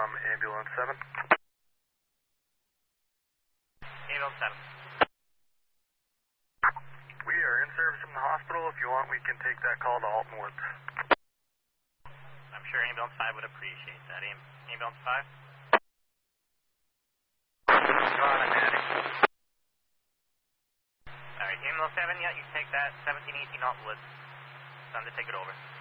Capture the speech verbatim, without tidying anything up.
from Ambulance seven. Ambulance seven. We are in service from the hospital. If you want, we can take that call to Alton Woods. I'm sure Ambulance five would appreciate that. Am Ambulance five? Go on, I'm adding. Alright, Ambulance seven, yeah, you can take that. seventeen eighteen Alton Woods. Time to take it over.